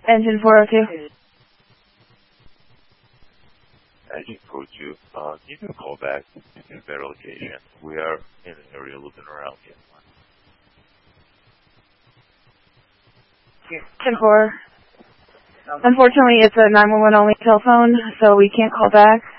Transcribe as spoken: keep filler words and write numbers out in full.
Engine four oh two. Engine four oh two, uh, give me a call back in a better location. We are in an area looking around here. ten four. Unfortunately, it's a nine one one only telephone, so we can't call back.